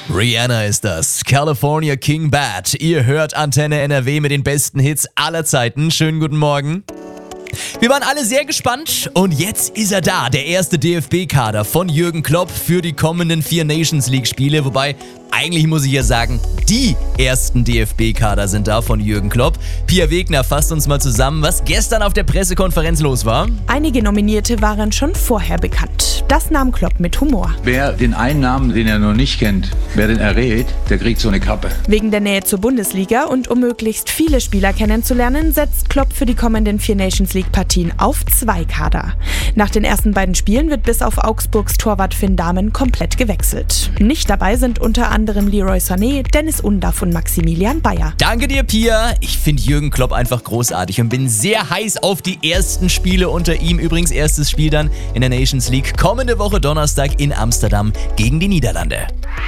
Rihanna ist das. California King Bad. Ihr hört Antenne NRW mit den besten Hits aller Zeiten. Schönen guten Morgen. Wir waren alle sehr gespannt und jetzt ist er da. Der erste DFB-Kader von Jürgen Klopp für die kommenden 4 Nations League-Spiele. Wobei, eigentlich muss ich ja sagen, die ersten DFB-Kader sind da von Jürgen Klopp. Pia Wegner fasst uns mal zusammen, was gestern auf der Pressekonferenz los war. Einige Nominierte waren schon vorher bekannt. Das nahm Klopp mit Humor. Wer den einen Namen, den er noch nicht kennt, wer den errät, der kriegt so eine Kappe. Wegen der Nähe zur Bundesliga und um möglichst viele Spieler kennenzulernen, setzt Klopp für die kommenden 4 Nations League-Partien auf 2 Kader. Nach den ersten beiden Spielen wird bis auf Augsburgs Torwart Finn Dahmen komplett gewechselt. Nicht dabei sind unter anderem Leroy Sané, Dennis Undaff und Maximilian Bayer. Danke dir, Pia. Ich finde Jürgen Klopp einfach großartig und bin sehr heiß auf die ersten Spiele unter ihm. Übrigens erstes Spiel dann in der Nations League kommende Woche Donnerstag in Amsterdam gegen die Niederlande.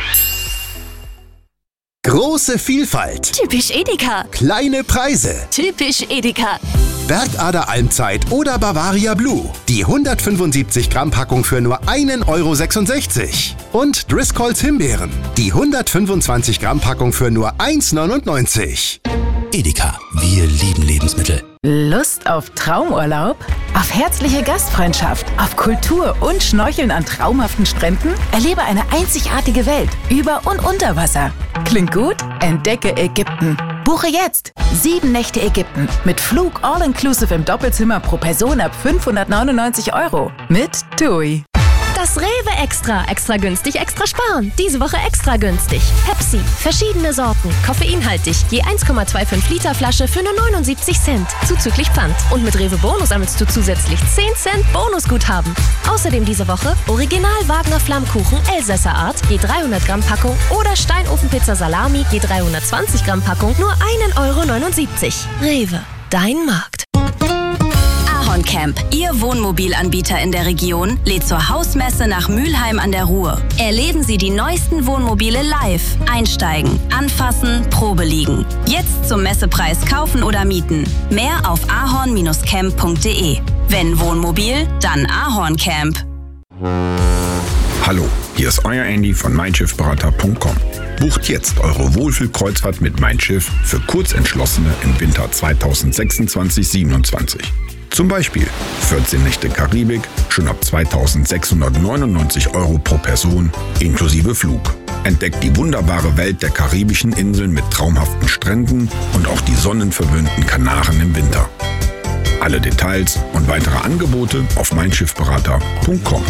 Große Vielfalt. Typisch Edeka. Kleine Preise. Typisch Edeka. Bergader Almzeit oder Bavaria Blue. Die 175 Gramm Packung für nur 1,66 €. Und Driscolls Himbeeren. Die 125 Gramm Packung für nur 1,99 €. Edeka, wir lieben Lebensmittel. Lust auf Traumurlaub? Auf herzliche Gastfreundschaft, auf Kultur und Schnorcheln an traumhaften Stränden? Erlebe eine einzigartige Welt über und unter Wasser. Klingt gut? Entdecke Ägypten. Buche jetzt 7 Nächte Ägypten mit Flug all-inclusive im Doppelzimmer pro Person ab 599 € mit TUI. Das Rewe Extra. Extra günstig, extra sparen. Diese Woche extra günstig. Pepsi. Verschiedene Sorten. Koffeinhaltig. Je 1,25 Liter Flasche für nur 79 Cent. Zuzüglich Pfand. Und mit Rewe Bonus sammelst du zusätzlich 10 Cent Bonusguthaben. Außerdem diese Woche Original Wagner Flammkuchen Elsässer Art. Je 300 Gramm Packung. Oder Steinofenpizza Salami. Je 320 Gramm Packung. Nur 1,79 €. Rewe. Dein Markt. Camp, Ihr Wohnmobilanbieter in der Region, lädt zur Hausmesse nach Mülheim an der Ruhr. Erleben Sie die neuesten Wohnmobile live. Einsteigen, anfassen, Probe liegen. Jetzt zum Messepreis kaufen oder mieten. Mehr auf ahorn-camp.de. Wenn Wohnmobil, dann Ahorn Camp. Hallo, hier ist euer Andy von meinschiffberater.com. Bucht jetzt eure Wohlfühlkreuzfahrt mit Mein Schiff für Kurzentschlossene im Winter 2026-27. Zum Beispiel 14 Nächte Karibik, schon ab 2.699 € pro Person, inklusive Flug. Entdeckt die wunderbare Welt der karibischen Inseln mit traumhaften Stränden und auch die sonnenverwöhnten Kanaren im Winter. Alle Details und weitere Angebote auf meinschiffberater.com.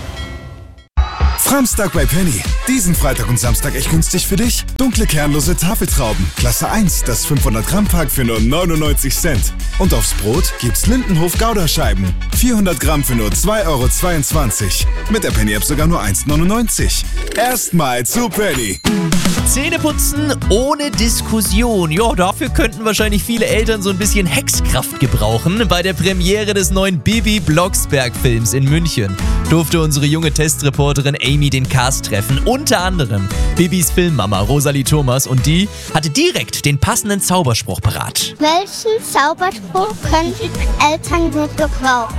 Framstag bei Penny. Diesen Freitag und Samstag echt günstig für dich. Dunkle kernlose Tafeltrauben. Klasse 1, das 500 Gramm Pack für nur 99 Cent. Und aufs Brot gibt's Lindenhof Gouda-Scheiben. 400 Gramm für nur 2,22 €. Mit der Penny-App sogar nur 1,99 €. Erstmal zu Penny. Zähneputzen ohne Diskussion. Ja, dafür könnten wahrscheinlich viele Eltern so ein bisschen Hexkraft gebrauchen. Bei der Premiere des neuen Bibi Blocksberg-Films in München durfte unsere junge Testreporterin Amy den Cast treffen. Unter anderem Bibis Filmmama Rosalie Thomas und die hatte direkt den passenden Zauberspruch parat. Welchen Zauberspruch könnten Eltern gut gebrauchen?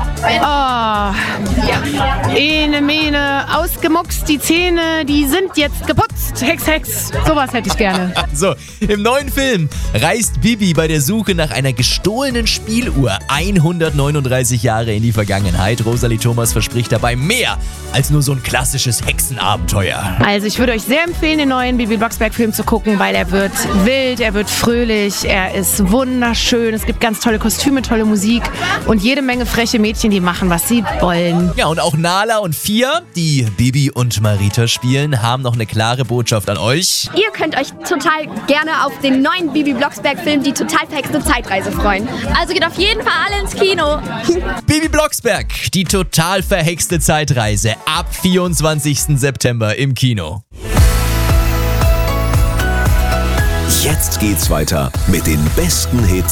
Ene, mene, ausgemuckst, die Zähne, die sind jetzt geputzt. Hex, Hex. Sowas hätte ich gerne. So, im neuen Film reist Bibi bei der Suche nach einer gestohlenen Spieluhr 139 Jahre in die Vergangenheit. Rosalie Thomas verspricht dabei mehr als nur so ein klassisches Hexenabenteuer. Also ich würde euch sehr empfehlen, den neuen Bibi Blocksberg-Film zu gucken, weil er wird wild, er wird fröhlich, er ist wunderschön, es gibt ganz tolle Kostüme, tolle Musik und jede Menge freche Mädchen, die machen, was sie wollen. Ja, und auch Nala und Fia, die Bibi und Marita spielen, haben noch eine klare Botschaft an euch. Ihr könnt euch total gerne auf den neuen Bibi Blocksberg-Film Die total verhexte Zeitreise freuen. Also geht auf jeden Fall alle ins Kino. Bibi Blocksberg, die total verhexte Zeitreise, ab 24. September im Kino. Jetzt geht's weiter mit den besten Hits